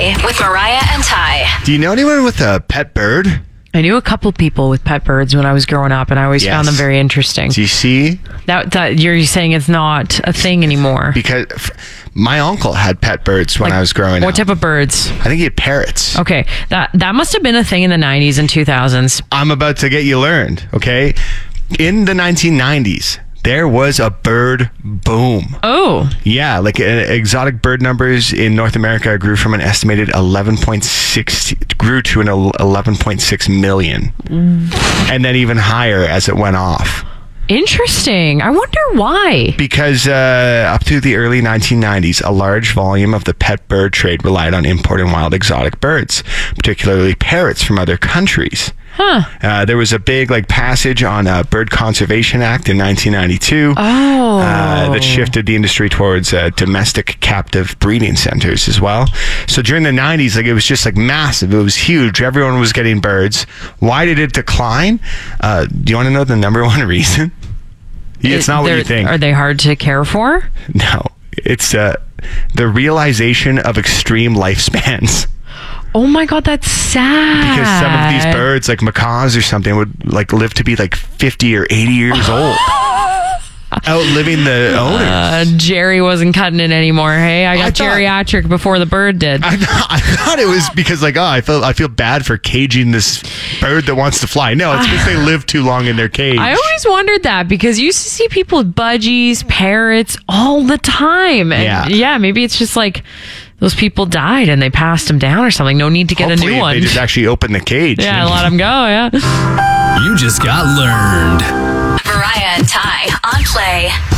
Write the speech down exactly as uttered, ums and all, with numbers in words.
Play with Mariah and Ty. Do you know anyone with a pet bird? I knew a couple people with pet birds when I was growing up, and I always Yes. found them very interesting. Do you see? That, that you're saying it's not a thing anymore. Because f- my uncle had pet birds when Like, I was growing what up. type of birds? I think he had parrots. Okay, that that must have been a thing in the nineties and two thousands. I'm about to get you learned, okay? In the nineteen nineties, there was a bird boom. Oh, Yeah, like uh, exotic bird numbers in North America grew from an estimated eleven point six grew to an eleven point six million, and then even higher as it went off. interesting. I wonder why. Because uh, up to the early nineteen nineties, a large volume of the pet bird trade relied on importing wild exotic birds, particularly parrots from other countries. Huh. Uh, there was a big like passage on a Bird Conservation Act in nineteen ninety-two Oh. uh, that shifted the industry towards uh, domestic captive breeding centers as well. So during the nineties, like it was just like massive. It was huge. Everyone was getting birds. Why did it decline? Uh, do you want to know the number one reason? It's not what They're- you think. Are they hard to care for? No, it's uh, the realization of extreme lifespans. Oh my God, that's sad. Because some of these birds, like macaws or something, would like live to be like fifty or eighty years old, outliving the owners. Uh, Jerry wasn't cutting it anymore. Hey, I got I thought- geriatric before the bird did. I, I thought it was because like, oh, I feel I feel bad for caging this bird that wants to fly. No, it's because they live too long in their cage. I always wondered that because you used to see people with budgies, parrots all the time. And Yeah. yeah, maybe it's just like those people died and they passed them down or something. No need to get Hopefully a new one. They just actually open the cage. Yeah, let them go. Yeah. You just got learned. Mariah and Ty on Play.